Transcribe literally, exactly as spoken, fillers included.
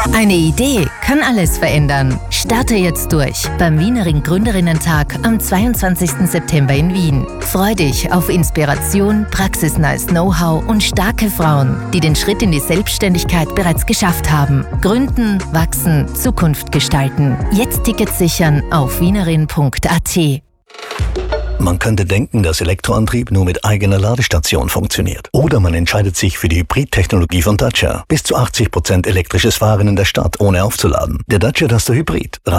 Eine Idee kann alles verändern. Starte jetzt durch beim Wienerring Gründerinnentag am zweiundzwanzigsten September in Wien. Freu dich auf Inspiration, praxisnahes Know-how und starke Frauen, die den Schritt in die Selbstständigkeit bereits geschafft haben. Gründen, wachsen, Zukunft gestalten. Jetzt Tickets sichern auf wienerin punkt a t. Man könnte denken, dass Elektroantrieb nur mit eigener Ladestation funktioniert. Oder man entscheidet sich für die Hybrid-Technologie von Dacia. Bis zu achtzig Prozent elektrisches Fahren in der Stadt, ohne aufzuladen. Der Dacia Duster Hybrid.